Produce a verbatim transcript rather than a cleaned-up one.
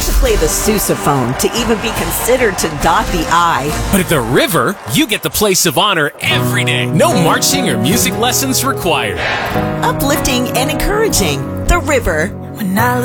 have to play the sousaphone to even be considered to dot the I. But at the River, you get the place of honor every day. No marching or music lessons required. Uplifting and encouraging. The River. When I